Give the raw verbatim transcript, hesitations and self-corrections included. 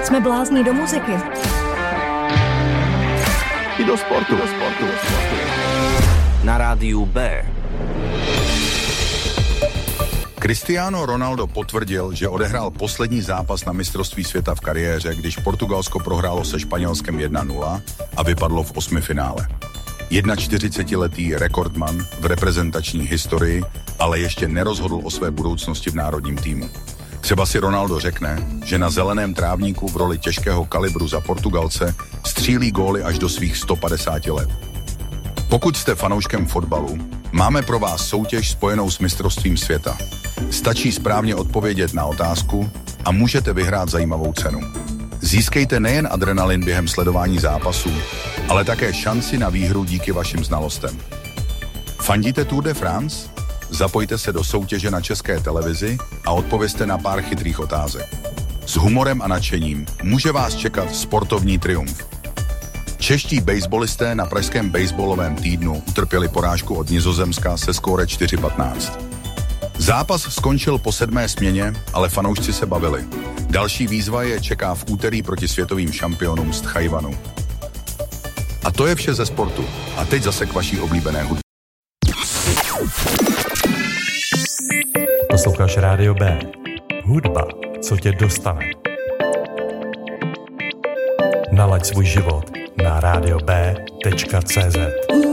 Jsme blázní do muziky. I do sportu. Do sportu. Do sportu. Na rádiu B. Cristiano Ronaldo potvrdil, že odehrál poslední zápas na mistrovství světa v kariéře, když Portugalsko prohrálo se Španělskem jedna nula a vypadlo v osmifinále. čtyřicetiletý rekordman v reprezentační historii, ale ještě nerozhodl o své budoucnosti v národním týmu. Třeba si Ronaldo řekne, že na zeleném trávníku v roli těžkého kalibru za Portugalce střílí góly až do svých sto padesáti let. Pokud jste fanouškem fotbalu, máme pro vás soutěž spojenou s mistrovstvím světa. Stačí správně odpovědět na otázku a můžete vyhrát zajímavou cenu. Získejte nejen adrenalin během sledování zápasů, ale také šanci na výhru díky vašim znalostem. Fandíte Tour de France? Zapojte se do soutěže na České televizi a odpovězte na pár chytrých otázek. S humorem a nadšením může vás čekat sportovní triumf. Čeští basebalisté na pražském baseballovém týdnu utrpěli porážku od Nizozemska se skóre čtyři patnáct. Zápas skončil po sedmé směně, ale fanoušci se bavili. Další výzva je čeká v úterý proti světovým šampionům z Tchajwanu. A to je vše ze sportu. A teď zase k vaší oblíbené hudbě. Posloucháš Rádio B. Hudba, co tě dostane. Nalaď svůj život na rádio b tečka cé zet.